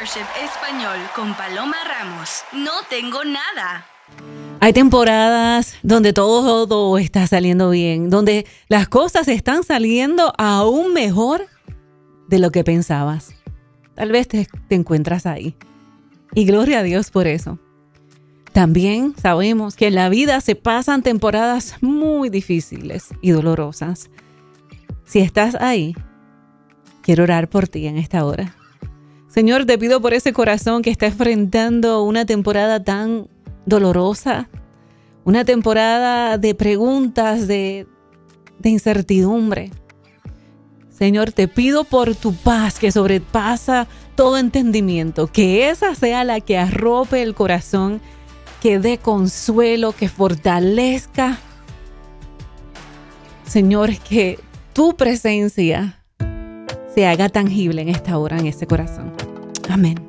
Mentorship Español con Paloma Ramos. No tengo nada. Hay temporadas donde todo está saliendo bien, donde las cosas están saliendo aún mejor de lo que pensabas. Tal vez te encuentras ahí. Y gloria a Dios por eso. También sabemos que en la vida se pasan temporadas muy difíciles y dolorosas. Si estás ahí, quiero orar por ti en esta hora. Señor, te pido por ese corazón que está enfrentando una temporada tan dolorosa, una temporada de preguntas, de incertidumbre. Señor, te pido por tu paz que sobrepasa todo entendimiento, que esa sea la que arrope el corazón, que dé consuelo, que fortalezca. Señor, que tu presencia se haga tangible en esta hora, en ese corazón. Amén.